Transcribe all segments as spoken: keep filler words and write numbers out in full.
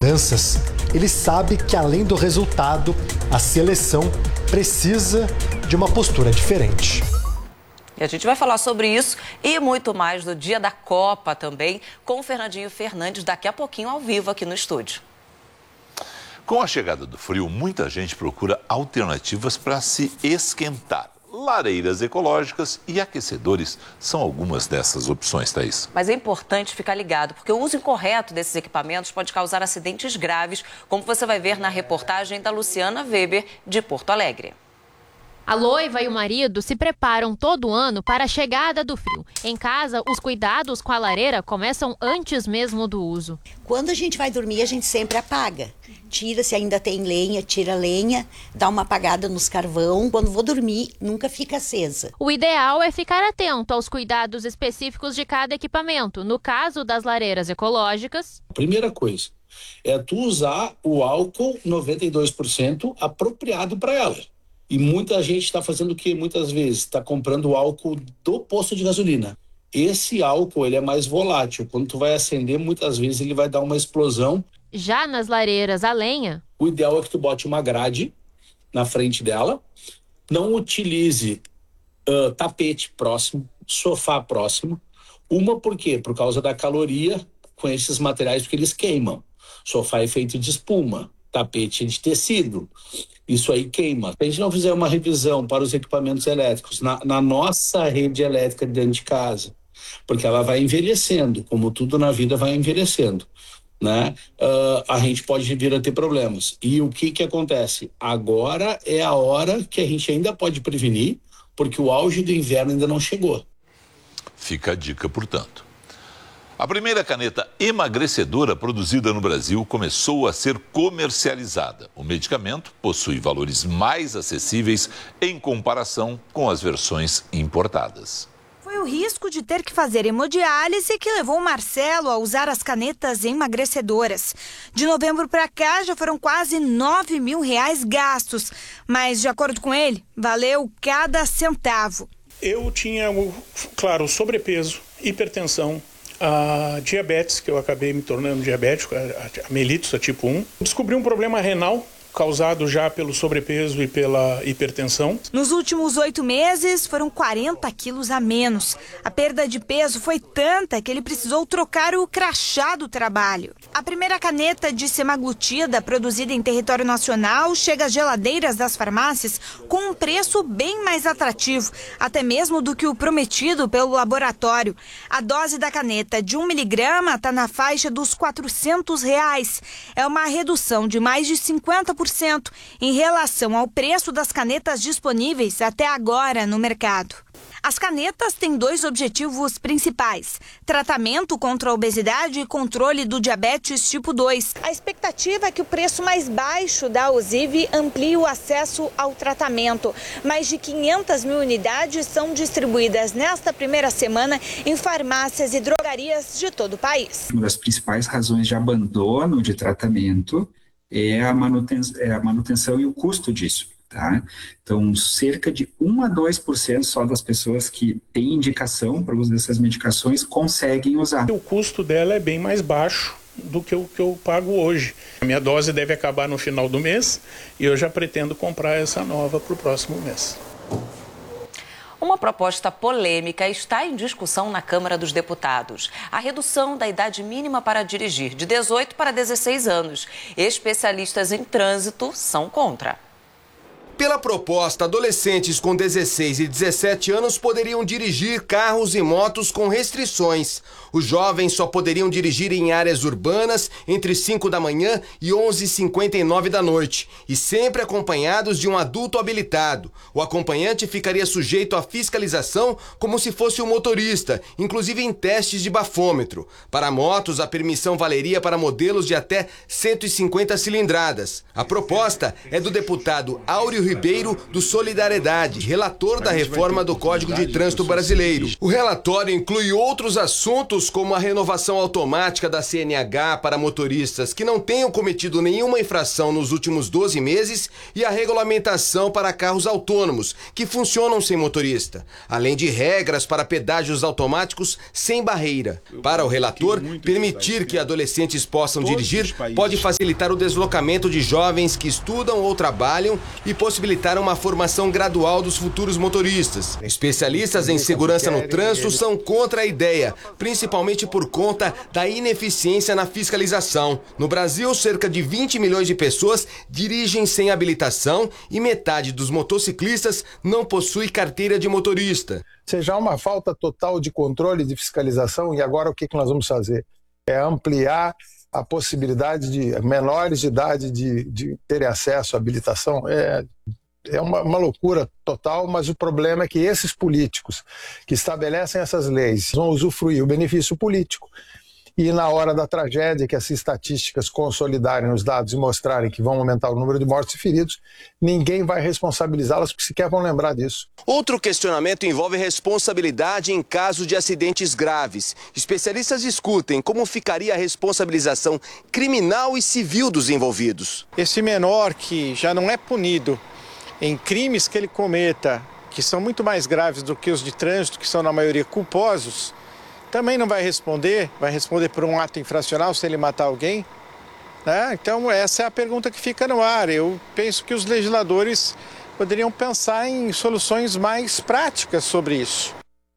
mudanças, ele sabe que além do resultado, a seleção precisa de uma postura diferente. E a gente vai falar sobre isso e muito mais no dia da Copa também, com o Fernandinho Fernandes daqui a pouquinho ao vivo aqui no estúdio. Com a chegada do frio, muita gente procura alternativas para se esquentar. Lareiras ecológicas e aquecedores são algumas dessas opções, Thaís. Mas é importante ficar ligado, porque o uso incorreto desses equipamentos pode causar acidentes graves, como você vai ver na reportagem da Luciana Weber, de Porto Alegre. A noiva e o marido se preparam todo ano para a chegada do frio. Em casa, os cuidados com a lareira começam antes mesmo do uso. Quando a gente vai dormir, a gente sempre apaga. Tira, se ainda tem lenha, tira a lenha, dá uma apagada nos carvão. Quando vou dormir, nunca fica acesa. O ideal é ficar atento aos cuidados específicos de cada equipamento. No caso das lareiras ecológicas... A primeira coisa é tu usar o álcool noventa e dois por cento apropriado para ela. E muita gente está fazendo o quê? Muitas vezes está comprando o álcool do posto de gasolina. Esse álcool ele é mais volátil. Quando tu vai acender, muitas vezes ele vai dar uma explosão. Já nas lareiras a lenha... O ideal é que tu bote uma grade na frente dela. Não utilize uh, tapete próximo, sofá próximo. Uma por quê? Por causa da caloria com esses materiais, porque eles queimam. Sofá é feito de espuma, tapete é de tecido. Isso aí queima. Se a gente não fizer uma revisão para os equipamentos elétricos na, na nossa rede elétrica dentro de casa, porque ela vai envelhecendo, como tudo na vida vai envelhecendo, né? Uh, a gente pode vir a ter problemas. E o que que acontece? Agora é a hora que a gente ainda pode prevenir, porque o auge do inverno ainda não chegou. Fica a dica, portanto. A primeira caneta emagrecedora produzida no Brasil começou a ser comercializada. O medicamento possui valores mais acessíveis em comparação com as versões importadas. Foi o risco de ter que fazer hemodiálise que levou o Marcelo a usar as canetas emagrecedoras. De novembro para cá já foram quase nove mil reais gastos, mas de acordo com ele, valeu cada centavo. Eu tinha, claro, sobrepeso, hipertensão, a diabetes, que eu acabei me tornando diabético, a mellitus, a tipo um. Descobri um problema renal causado já pelo sobrepeso e pela hipertensão. Nos últimos oito meses, foram quarenta quilos a menos. A perda de peso foi tanta que ele precisou trocar o crachá do trabalho. A primeira caneta de semaglutida produzida em território nacional chega às geladeiras das farmácias com um preço bem mais atrativo, até mesmo do que o prometido pelo laboratório. A dose da caneta de um miligrama está na faixa dos quatrocentos reais. É uma redução de mais de cinquenta por cento em relação ao preço das canetas disponíveis até agora no mercado. As canetas têm dois objetivos principais: tratamento contra a obesidade e controle do diabetes tipo dois. A expectativa é que o preço mais baixo da Ozivy amplie o acesso ao tratamento. Mais de quinhentas mil unidades são distribuídas nesta primeira semana em farmácias e drogarias de todo o país. Uma das principais razões de abandono de tratamento é a manutenção, é a manutenção e o custo disso. Tá? Então, cerca de um a dois por cento só das pessoas que têm indicação para o uso dessas medicações conseguem usar. O custo dela é bem mais baixo do que o que eu pago hoje. A minha dose deve acabar no final do mês e eu já pretendo comprar essa nova para o próximo mês. Uma proposta polêmica está em discussão na Câmara dos Deputados. A redução da idade mínima para dirigir, de dezoito para dezesseis anos. Especialistas em trânsito são contra. Pela proposta, adolescentes com dezesseis e dezessete anos poderiam dirigir carros e motos com restrições. Os jovens só poderiam dirigir em áreas urbanas entre cinco da manhã e onze e cinquenta e nove da noite, e sempre acompanhados de um adulto habilitado. O acompanhante ficaria sujeito à fiscalização como se fosse um motorista, inclusive em testes de bafômetro. Para motos, a permissão valeria para modelos de até cento e cinquenta cilindradas. A proposta é do deputado Áureo Ribeiro, do Solidariedade, relator da reforma do Código de Trânsito Brasileiro. O relatório inclui outros assuntos como a renovação automática da C N H para motoristas que não tenham cometido nenhuma infração nos últimos doze meses e a regulamentação para carros autônomos que funcionam sem motorista, além de regras para pedágios automáticos sem barreira. Para o relator, permitir que adolescentes possam dirigir pode facilitar o deslocamento de jovens que estudam ou trabalham e possibilitar uma formação gradual dos futuros motoristas. Especialistas em segurança no trânsito são contra a ideia, principalmente por conta da ineficiência na fiscalização. No Brasil, cerca de vinte milhões de pessoas dirigem sem habilitação e metade dos motociclistas não possui carteira de motorista. Seja uma falta total de controle de fiscalização, e agora o que nós vamos fazer? É ampliar a possibilidade de menores de idade de, de terem acesso à habilitação. É, é uma, uma loucura total, mas o problema é que esses políticos que estabelecem essas leis vão usufruir o benefício político. E na hora da tragédia, que as estatísticas consolidarem os dados e mostrarem que vão aumentar o número de mortos e feridos, ninguém vai responsabilizá-las, porque sequer vão lembrar disso. Outro questionamento envolve responsabilidade em caso de acidentes graves. Especialistas discutem como ficaria a responsabilização criminal e civil dos envolvidos. Esse menor que já não é punido em crimes que ele cometa, que são muito mais graves do que os de trânsito, que são na maioria culposos, também não vai responder, vai responder por um ato infracional se ele matar alguém, né? Então essa é a pergunta que fica no ar. Eu penso que os legisladores poderiam pensar em soluções mais práticas sobre isso.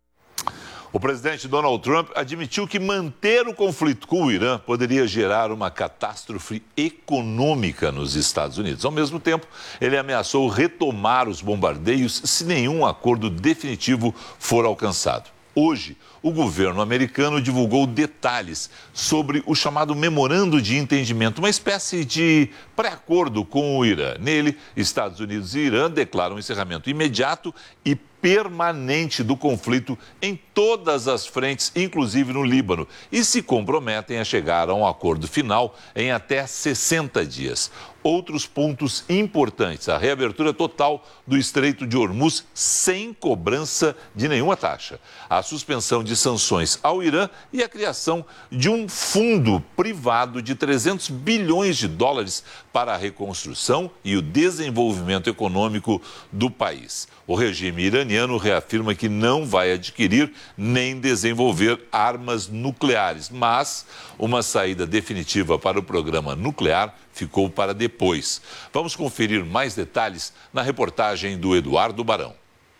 O presidente Donald Trump admitiu que manter o conflito com o Irã poderia gerar uma catástrofe econômica nos Estados Unidos. Ao mesmo tempo, ele ameaçou retomar os bombardeios se nenhum acordo definitivo for alcançado. Hoje, o governo americano divulgou detalhes sobre o chamado Memorando de Entendimento, uma espécie de pré-acordo com o Irã. Nele, Estados Unidos e Irã declaram encerramento imediato e permanente do conflito em todas as frentes, inclusive no Líbano, e se comprometem a chegar a um acordo final em até sessenta dias. Outros pontos importantes: a reabertura total do Estreito de Hormuz sem cobrança de nenhuma taxa, a suspensão de sanções ao Irã e a criação de um fundo privado de trezentos bilhões de dólares para a reconstrução e o desenvolvimento econômico do país. O regime iraniano reafirma que não vai adquirir nem desenvolver armas nucleares, mas uma saída definitiva para o programa nuclear ficou para depois. Vamos conferir mais detalhes na reportagem do Eduardo Barão.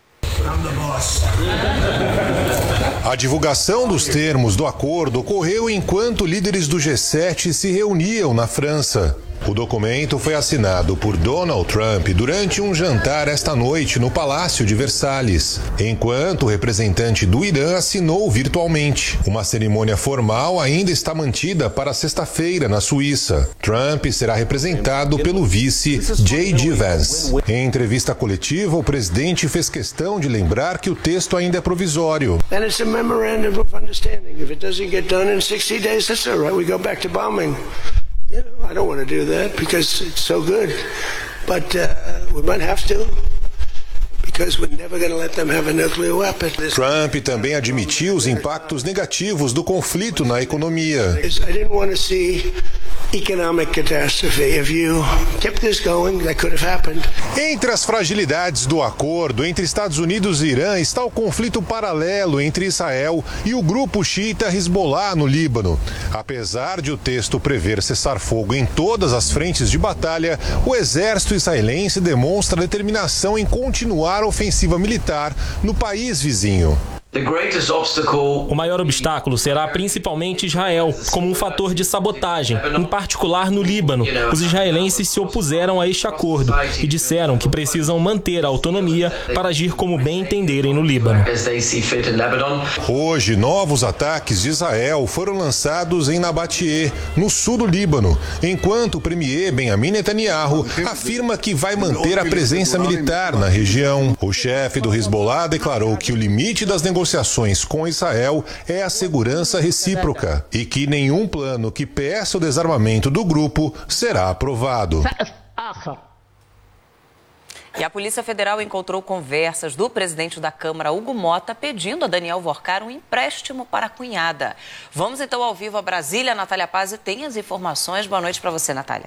A divulgação dos termos do acordo ocorreu enquanto líderes do G sete se reuniam na França. O documento foi assinado por Donald Trump durante um jantar esta noite no Palácio de Versalhes, enquanto o representante do Irã assinou virtualmente. Uma cerimônia formal ainda está mantida para sexta-feira na Suíça. Trump será representado pelo vice J D Vance. Em entrevista coletiva, o presidente fez questão de lembrar que o texto ainda é provisório. And it's a memorandum of understanding. If it doesn't get done in sixty days, that's all right. We go back to bombing. You know, I don't want to do that because it's so good, but uh, we might have to, because we're never going to let them have a nuclear weapon. Trump também admitiu os impactos negativos do conflito na economia. I didn't want to see economic catastrophe. If you kept this going, that could have happened. Entre as fragilidades do acordo entre Estados Unidos e Irã está o conflito paralelo entre Israel e o grupo xiita Hezbollah no Líbano. Apesar de o texto prever cessar-fogo em todas as frentes de batalha, o exército israelense demonstra determinação em continuar a ofensiva militar no país vizinho. O maior obstáculo será principalmente Israel, como um fator de sabotagem, em particular no Líbano. Os israelenses se opuseram a este acordo e disseram que precisam manter a autonomia para agir como bem entenderem no Líbano. Hoje, novos ataques de Israel foram lançados em Nabatie, no sul do Líbano, enquanto o premier Benjamin Netanyahu afirma que vai manter a presença militar na região. O chefe do Hezbollah declarou que o limite das negociações negociações com Israel é a segurança recíproca e que nenhum plano que peça o desarmamento do grupo será aprovado. E a Polícia Federal encontrou conversas do presidente da Câmara, Hugo Mota, pedindo a Daniel Vorcar um empréstimo para a cunhada. Vamos então ao vivo a Brasília. Natália Pazzi tem as informações. Boa noite para você, Natália.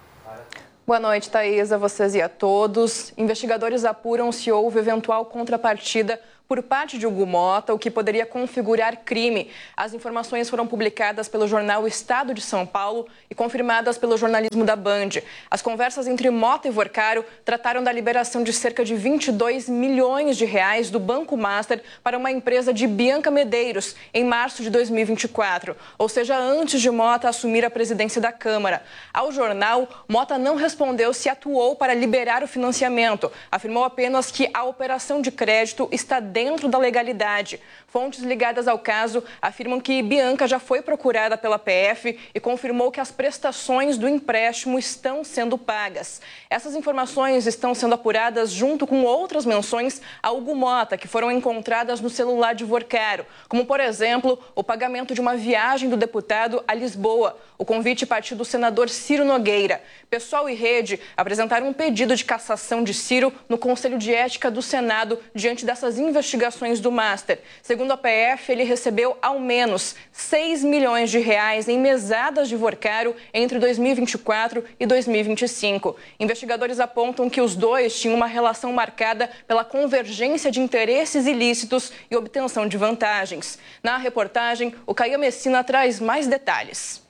Boa noite, Thaís, a vocês e a todos. Investigadores apuram se houve eventual contrapartida por parte de Hugo Mota, o que poderia configurar crime. As informações foram publicadas pelo jornal Estado de São Paulo e confirmadas pelo jornalismo da Band. As conversas entre Mota e Vorcaro trataram da liberação de cerca de vinte e dois milhões de reais do Banco Master para uma empresa de Bianca Medeiros, em março de dois mil e vinte e quatro, ou seja, antes de Mota assumir a presidência da Câmara. Ao jornal, Mota não respondeu se atuou para liberar o financiamento. Afirmou apenas que a operação de crédito está dentro dentro da legalidade. Fontes ligadas ao caso afirmam que Bianca já foi procurada pela P F e confirmou que as prestações do empréstimo estão sendo pagas. Essas informações estão sendo apuradas junto com outras menções a Hugo Mota, que foram encontradas no celular de Vorcaro, como, por exemplo, o pagamento de uma viagem do deputado a Lisboa. O convite partiu do senador Ciro Nogueira. Pessoal e Rede apresentaram um pedido de cassação de Ciro no Conselho de Ética do Senado diante dessas investigações investigações do Master. Segundo a P F, ele recebeu ao menos seis milhões de reais em mesadas de Vorcaro entre dois mil e vinte e quatro e dois mil e vinte e cinco. Investigadores apontam que os dois tinham uma relação marcada pela convergência de interesses ilícitos e obtenção de vantagens. Na reportagem, o Caio Messina traz mais detalhes.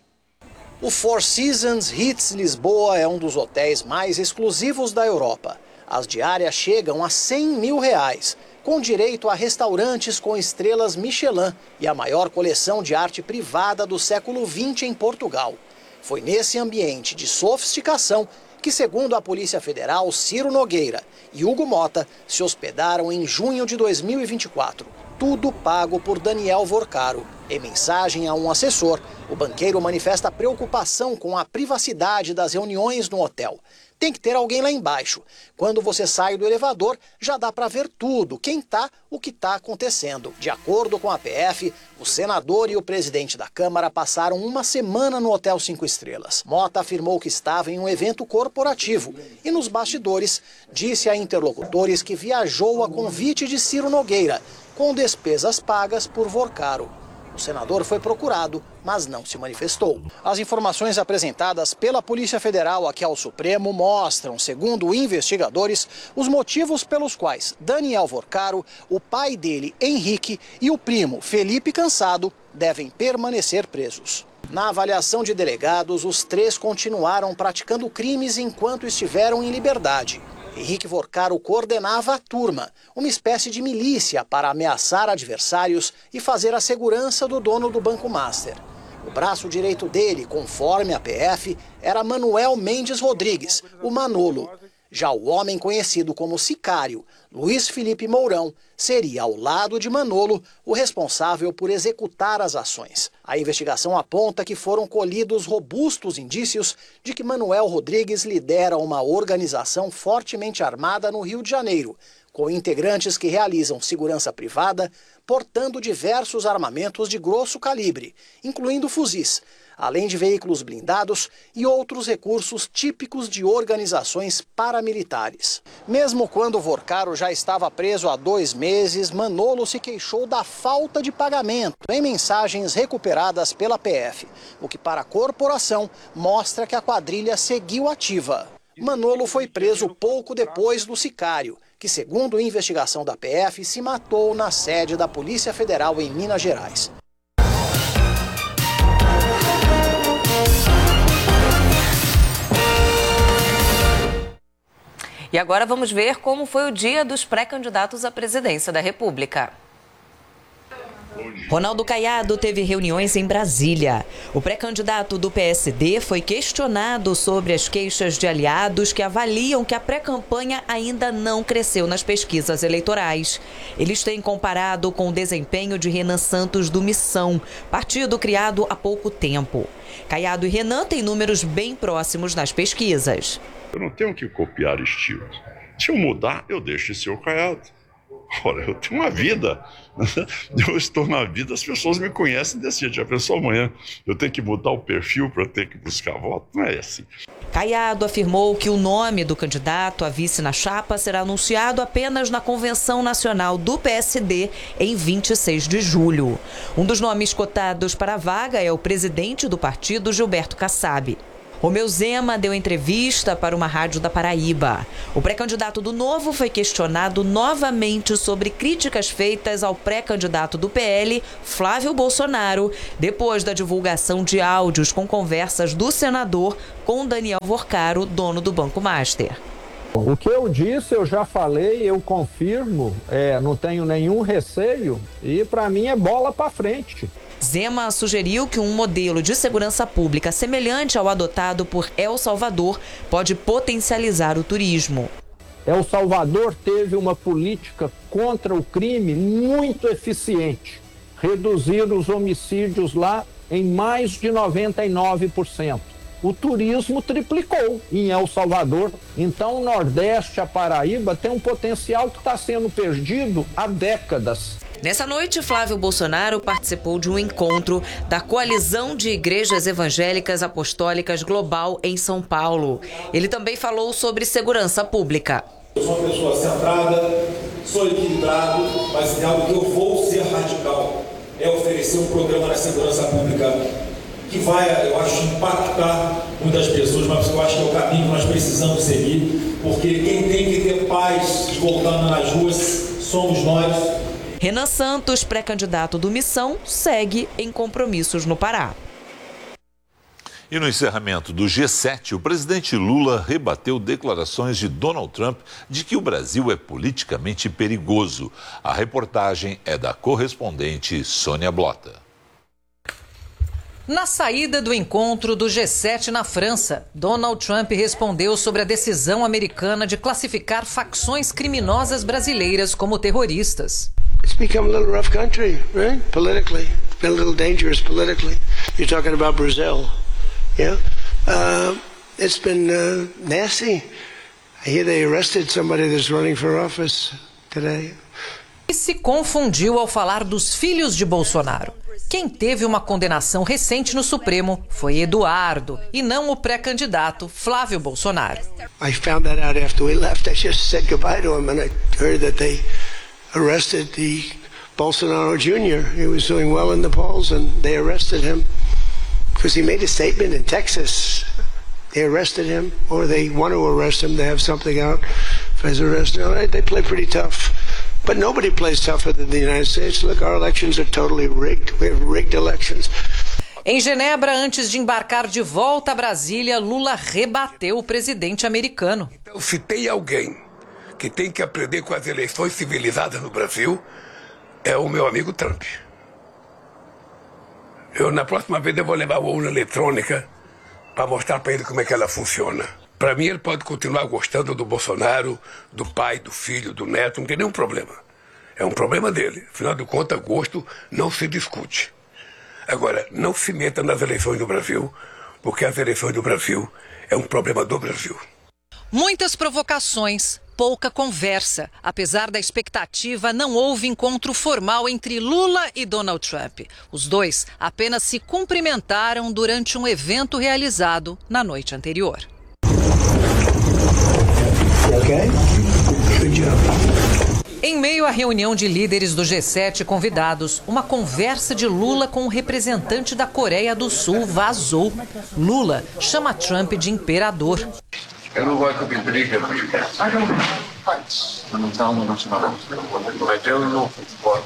O Four Seasons Hits Lisboa é um dos hotéis mais exclusivos da Europa. As diárias chegam a cem mil reais. Com direito a restaurantes com estrelas Michelin e a maior coleção de arte privada do século vinte em Portugal. Foi nesse ambiente de sofisticação que, segundo a Polícia Federal, Ciro Nogueira e Hugo Mota se hospedaram em junho de dois mil e vinte e quatro. Tudo pago por Daniel Vorcaro. Em mensagem a um assessor, o banqueiro manifesta preocupação com a privacidade das reuniões no hotel. Tem que ter alguém lá embaixo. Quando você sai do elevador, já dá para ver tudo, quem tá, o que está acontecendo. De acordo com a P F, o senador e o presidente da Câmara passaram uma semana no Hotel Cinco Estrelas. Mota afirmou que estava em um evento corporativo e, nos bastidores, disse a interlocutores que viajou a convite de Ciro Nogueira, com despesas pagas por Vorcaro. O senador foi procurado, mas não se manifestou. As informações apresentadas pela Polícia Federal aqui ao Supremo mostram, segundo investigadores, os motivos pelos quais Daniel Vorcaro, o pai dele, Henrique, e o primo, Felipe Cansado, devem permanecer presos. Na avaliação de delegados, os três continuaram praticando crimes enquanto estiveram em liberdade. Henrique Vorcaro coordenava a turma, uma espécie de milícia para ameaçar adversários e fazer a segurança do dono do Banco Master. O braço direito dele, conforme a P F, era Manuel Mendes Rodrigues, o Manolo. Já o homem conhecido como Sicário, Luiz Felipe Mourão, seria, ao lado de Manolo, o responsável por executar as ações. A investigação aponta que foram colhidos robustos indícios de que Manuel Rodrigues lidera uma organização fortemente armada no Rio de Janeiro, com integrantes que realizam segurança privada, portando diversos armamentos de grosso calibre, incluindo fuzis, além de veículos blindados e outros recursos típicos de organizações paramilitares. Mesmo quando Vorcaro já estava preso há dois meses, Manolo se queixou da falta de pagamento em mensagens recuperadas pela P F, o que para a corporação mostra que a quadrilha seguiu ativa. Manolo foi preso pouco depois do Sicário, que, segundo a investigação da P F, se matou na sede da Polícia Federal em Minas Gerais. E agora vamos ver como foi o dia dos pré-candidatos à presidência da República. Ronaldo Caiado teve reuniões em Brasília. O pré-candidato do P S D foi questionado sobre as queixas de aliados que avaliam que a pré-campanha ainda não cresceu nas pesquisas eleitorais. Eles têm comparado com o desempenho de Renan Santos do Missão, partido criado há pouco tempo. Caiado e Renan têm números bem próximos nas pesquisas. Eu não tenho que copiar estilos. Se eu mudar, eu deixo de ser o Caiado. Ora, eu tenho uma vida, eu estou na vida, as pessoas me conhecem desse jeito. Já pensou amanhã eu tenho que mudar o perfil para ter que buscar voto? Não é assim. Caiado afirmou que o nome do candidato a vice na chapa será anunciado apenas na Convenção Nacional do P S D em vinte e seis de julho. Um dos nomes cotados para a vaga é o presidente do partido, Gilberto Kassab. Romeu Zema deu entrevista para uma rádio da Paraíba. O pré-candidato do Novo foi questionado novamente sobre críticas feitas ao pré-candidato do P L, Flávio Bolsonaro, depois da divulgação de áudios com conversas do senador com Daniel Vorcaro, dono do Banco Master. O que eu disse, eu já falei, eu confirmo, é, não tenho nenhum receio e para mim é bola para frente. Zema sugeriu que um modelo de segurança pública semelhante ao adotado por El Salvador pode potencializar o turismo. El Salvador teve uma política contra o crime muito eficiente. Reduziram os homicídios lá em mais de noventa e nove por cento. O turismo triplicou em El Salvador. Então o Nordeste, a Paraíba, tem um potencial que está sendo perdido há décadas. Nessa noite, Flávio Bolsonaro participou de um encontro da Coalizão de Igrejas Evangélicas Apostólicas Global em São Paulo. Ele também falou sobre segurança pública. Eu sou uma pessoa centrada, sou equilibrado, mas é algo que eu vou ser radical. É oferecer um programa na segurança pública que vai, eu acho, impactar muitas pessoas, mas eu acho que é o caminho que nós precisamos seguir, porque quem tem que ter paz voltando nas ruas somos nós. Renan Santos, pré-candidato do Missão, segue em compromissos no Pará. E no encerramento do G sete, o presidente Lula rebateu declarações de Donald Trump de que o Brasil é politicamente perigoso. A reportagem é da correspondente Sônia Blota. Na saída do encontro do G sete na França, Donald Trump respondeu sobre a decisão americana de classificar facções criminosas brasileiras como terroristas. It's become a little rough country, right? Politically. It's been a little dangerous politically. You're talking about Brazil, yeah? Uh, it's been uh, nasty. I hear they arrested somebody that's running for office today. E se confundiu ao falar dos filhos de Bolsonaro. Quem teve uma condenação recente no Supremo foi Eduardo, e não o pré-candidato Flávio Bolsonaro. I found that out after we left. I just said goodbye to him and I heard that they arrested the Bolsonaro Junior He was doing well in the polls and they arrested him because he made a statement in Texas. They arrested him, or they want to arrest him. They have something out for his arrest. They play pretty tough. But nobody plays tougher than the United States. Look, our elections are totally rigged. We have rigged elections. Em Genebra, antes de embarcar de volta a Brasília, Lula rebateu o presidente americano. Então, se tem alguém que tem que aprender com as eleições civilizadas no Brasil, é o meu amigo Trump. Eu, na próxima vez, eu vou levar a urna eletrônica para mostrar para ele como é que ela funciona. Para mim, ele pode continuar gostando do Bolsonaro, do pai, do filho, do neto, não tem nenhum problema. É um problema dele. Afinal de contas, gosto não se discute. Agora, não se meta nas eleições do Brasil, porque as eleições do Brasil é um problema do Brasil. Muitas provocações, pouca conversa. Apesar da expectativa, não houve encontro formal entre Lula e Donald Trump. Os dois apenas se cumprimentaram durante um evento realizado na noite anterior. Em meio à reunião de líderes do G sete convidados, uma conversa de Lula com um representante da Coreia do Sul vazou. Lula chama Trump de imperador. Eu não gosto de briga, não está no nacional, mas eu não suporto.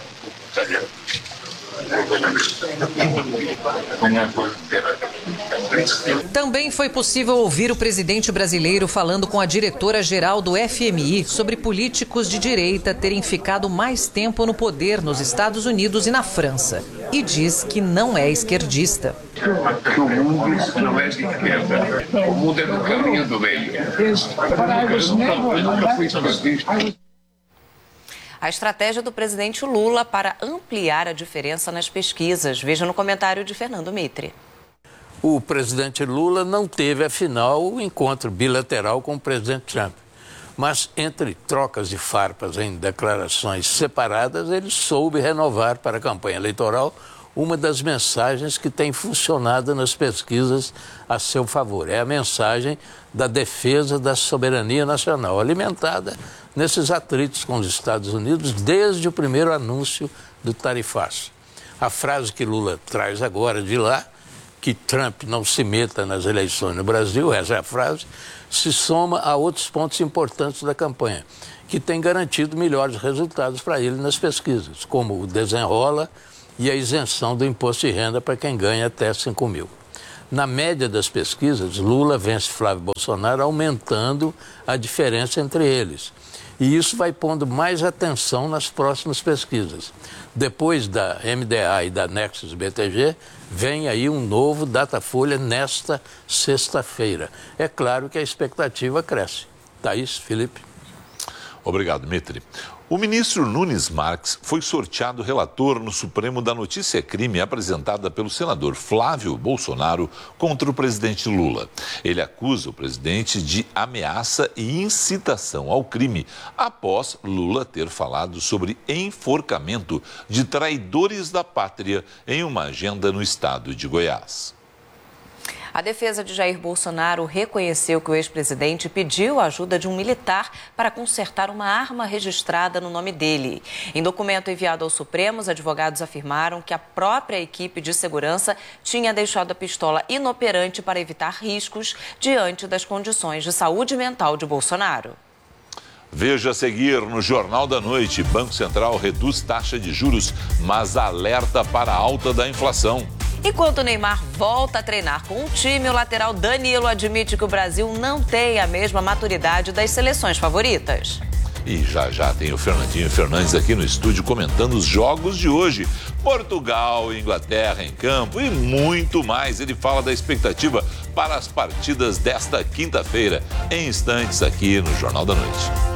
Também foi possível ouvir o presidente brasileiro falando com a diretora-geral do F M I sobre políticos de direita terem ficado mais tempo no poder nos Estados Unidos e na França. E diz que não é esquerdista. O mundo não é de esquerda. O mundo é no caminho do meio. Eu nunca fui esquerdista. A estratégia do presidente Lula para ampliar a diferença nas pesquisas. Veja no comentário de Fernando Mitre. O presidente Lula não teve, afinal, o encontro bilateral com o presidente Trump. mas entre trocas de farpas em declarações separadas, ele soube renovar para a campanha eleitoral uma das mensagens que tem funcionado nas pesquisas a seu favor. É a mensagem da defesa da soberania nacional, alimentada nesses atritos com os Estados Unidos desde o primeiro anúncio do tarifaço. A frase que Lula traz agora de lá, que Trump não se meta nas eleições no Brasil, essa é a frase, se soma a outros pontos importantes da campanha, que tem garantido melhores resultados para ele nas pesquisas, como o desenrola e a isenção do imposto de renda para quem ganha até cinco mil. Na média das pesquisas, Lula vence Flávio Bolsonaro, aumentando a diferença entre eles. E isso vai pondo mais atenção nas próximas pesquisas. Depois da M D A e da Nexus B T G, vem aí um novo Datafolha nesta sexta-feira. É claro que a expectativa cresce. Thaís, Felipe. Obrigado, Dmitry. O ministro Nunes Marques foi sorteado relator no Supremo da notícia-crime apresentada pelo senador Flávio Bolsonaro contra o presidente Lula. Ele acusa o presidente de ameaça e incitação ao crime, após Lula ter falado sobre enforcamento de traidores da pátria em uma agenda no estado de Goiás. A defesa de Jair Bolsonaro reconheceu que o ex-presidente pediu a ajuda de um militar para consertar uma arma registrada no nome dele. Em documento enviado ao Supremo, os advogados afirmaram que a própria equipe de segurança tinha deixado a pistola inoperante para evitar riscos diante das condições de saúde mental de Bolsonaro. Veja a seguir no Jornal da Noite. Banco Central reduz taxa de juros, mas alerta para a alta da inflação. Enquanto o Neymar volta a treinar com o time, o lateral Danilo admite que o Brasil não tem a mesma maturidade das seleções favoritas. E já já tem o Fernandinho Fernandes aqui no estúdio comentando os jogos de hoje. Portugal e Inglaterra em campo e muito mais. Ele fala da expectativa para as partidas desta quinta-feira, em instantes aqui no Jornal da Noite.